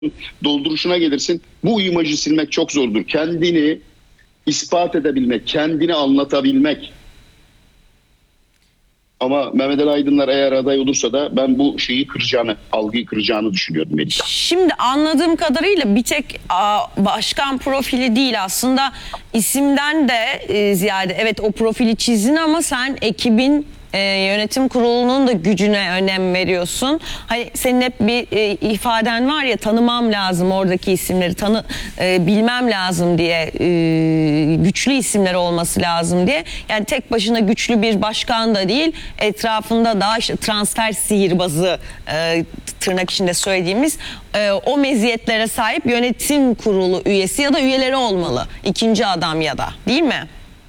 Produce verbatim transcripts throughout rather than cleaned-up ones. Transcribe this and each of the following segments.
dolduruşuna gelirsin. Bu imajı silmek çok zordur. Kendini ispat edebilmek, kendini anlatabilmek. Ama Mehmet Ali Aydınlar eğer aday olursa da ben bu şeyi kıracağını, algıyı kıracağını düşünüyorum Melika. Şimdi anladığım kadarıyla bir tek a, başkan profili değil aslında, isimden de e, ziyade evet o profili çizdin ama sen ekibin, e, yönetim kurulunun da gücüne önem veriyorsun. Hani senin hep bir e, ifaden var ya, tanımam lazım oradaki isimleri, tanı e, bilmem lazım diye, e, güçlü isimler olması lazım diye. Yani tek başına güçlü bir başkan da değil, etrafında da işte transfer sihirbazı, e, tırnak içinde söylediğimiz e, o meziyetlere sahip yönetim kurulu üyesi ya da üyeleri olmalı. İkinci adam ya da, değil mi?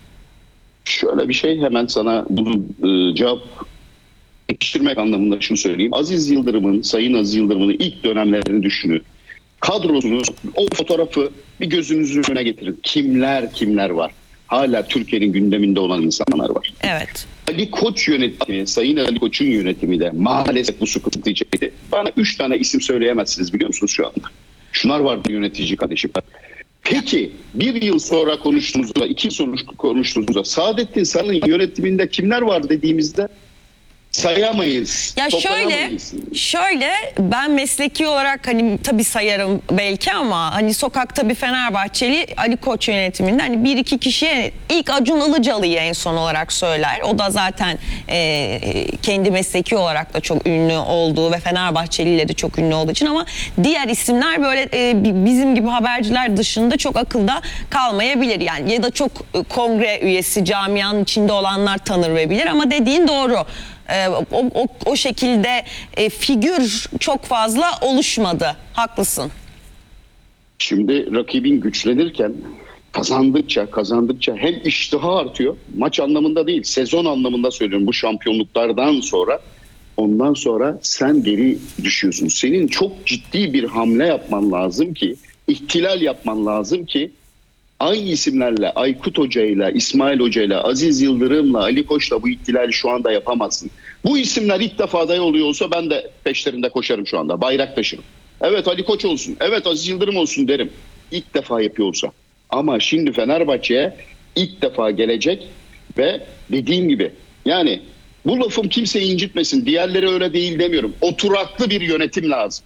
Şöyle bir şey, hemen sana bunu e, cevap pekiştirmek anlamında şunu söyleyeyim. Aziz Yıldırım'ın, Sayın Aziz Yıldırım'ın ilk dönemlerini düşünün. Kadrosunu, o fotoğrafı bir gözünüzün önüne getirin. Kimler kimler var? Hala Türkiye'nin gündeminde olan insanlar var. Evet. Ali Koç yönetimi, Sayın Ali Koç'un yönetimi de maalesef bu sıkıntıyı çekti. Bana üç tane isim söyleyemezsiniz, biliyor musunuz şu anda? Şunlar vardı yönetici kardeşim. Peki bir yıl sonra konuştuğumuzda, iki yıl sonra konuştuğumuzda Saadettin Saran'ın yönetiminde kimler var dediğimizde sayamayız. Ya şöyle, şöyle ben mesleki olarak hani tabii sayarım belki ama hani sokakta bir Fenerbahçeli Ali Koç yönetiminde hani bir iki kişiye, ilk Acun Ilıcalı'yı en son olarak söyler. O da zaten e, kendi mesleki olarak da çok ünlü olduğu ve Fenerbahçeliyle de çok ünlü olduğu için, ama diğer isimler böyle e, bizim gibi haberciler dışında çok akılda kalmayabilir. Yani ya da çok e, kongre üyesi, camianın içinde olanlar tanır ve bilir, ama dediğin doğru. Ee, o, o, o şekilde e, figür çok fazla oluşmadı. Haklısın. Şimdi rakibin güçlenirken, kazandıkça kazandıkça hem iştahı artıyor. Maç anlamında değil, sezon anlamında söylüyorum, bu şampiyonluklardan sonra. Ondan sonra sen geri düşüyorsun. Senin çok ciddi bir hamle yapman lazım ki, ihtilal yapman lazım ki aynı isimlerle, Aykut Hoca'yla, İsmail Hoca'yla, Aziz Yıldırım'la, Ali Koç'la bu ihtilali şu anda yapamazsın. Bu isimler ilk defa aday oluyor olsa ben de peşlerinde koşarım şu anda. Bayrak taşırım. Evet Ali Koç olsun, evet Aziz Yıldırım olsun derim. İlk defa yapıyor olsa. Ama şimdi Fenerbahçe'ye ilk defa gelecek ve dediğim gibi, yani bu lafım kimseyi incitmesin. Diğerleri öyle değil demiyorum. Oturaklı bir yönetim lazım.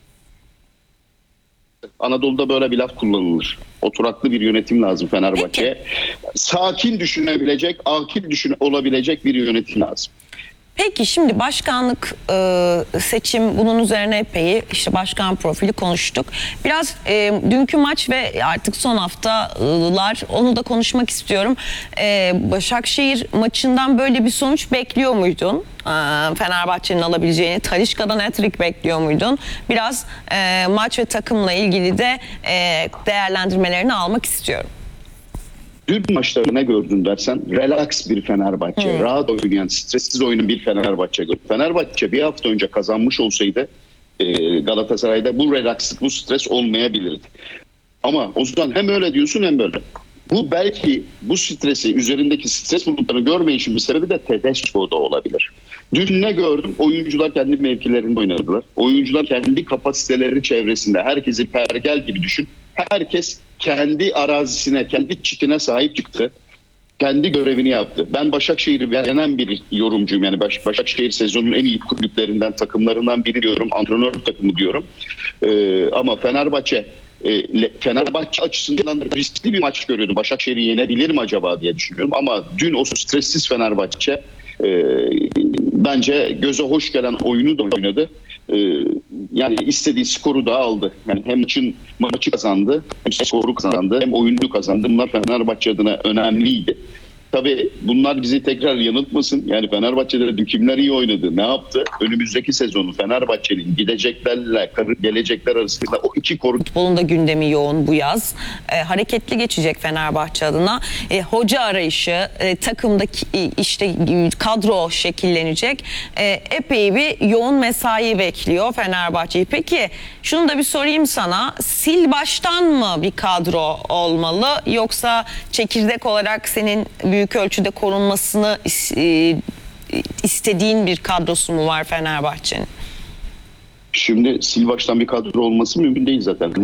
Anadolu'da böyle bir laf kullanılır. Oturaklı bir yönetim lazım Fenerbahçe'ye. Sakin düşünebilecek, akil düşün olabilecek bir yönetim lazım. Peki şimdi başkanlık e, seçim, bunun üzerine epey işte başkan profili konuştuk. Biraz e, dünkü maç ve artık son haftalar, onu da konuşmak istiyorum. E, Başakşehir maçından böyle bir sonuç bekliyor muydun? E, Fenerbahçe'nin alabileceğini, Talisca'dan hat-trick bekliyor muydun? Biraz e, maç ve takımla ilgili de e, değerlendirmelerini almak istiyorum. Dün maçları ne gördün dersen, relax bir Fenerbahçe, hmm. rahat oynayan, stressiz oynayan bir Fenerbahçe gördüm. Fenerbahçe bir hafta önce kazanmış olsaydı e, Galatasaray'da bu relaxlık, bu stres olmayabilirdi. Ama o zaman hem öyle diyorsun hem böyle. Bu belki bu stresi, üzerindeki stres bulutlarını görmeyişin bir sebebi de Tedesco'da olabilir. Dün ne gördüm? Oyuncular kendi mevkilerinde oynadılar. Oyuncular kendi kapasiteleri çevresinde, herkesi pergel gibi düşün. Herkes kendi arazisine, kendi çitine sahip çıktı. Kendi görevini yaptı. Ben Başakşehir'i beğenen bir yorumcuyum. Yani Baş, Başakşehir sezonun en iyi kulüplerinden, takımlarından biri diyorum. Antrenör takımı diyorum. Ee, ama Fenerbahçe e, Fenerbahçe açısından riskli bir maç görüyordum. Başakşehir'i yenebilir mi acaba diye düşünüyorum. Ama dün o stressiz Fenerbahçe e, bence göze hoş gelen oyunu da oynadı. Ee, yani istediği skoru da aldı. Yani hem maçın maçı kazandı, hem skoru kazandı, hem oyunu kazandı. Bunlar Fenerbahçe adına önemliydi. Tabii bunlar bizi tekrar yanıltmasın. Yani Fenerbahçe'de kimler iyi oynadı, ne yaptı? Önümüzdeki sezonu Fenerbahçe'nin gideceklerle gelecekler arasında o iki koru. Futbolun da gündemi yoğun bu yaz. E, hareketli geçecek Fenerbahçe adına. E, hoca arayışı, e, takımdaki e, işte kadro şekillenecek. E, epey bir yoğun mesai bekliyor Fenerbahçe'yi. Peki şunu da bir sorayım sana. Sil baştan mı bir kadro olmalı, yoksa çekirdek olarak senin büyük ölçüde korunmasını istediğin bir kadrosu mu var Fenerbahçe'nin? Şimdi sil baştan bir kadro olması mümkün değil zaten.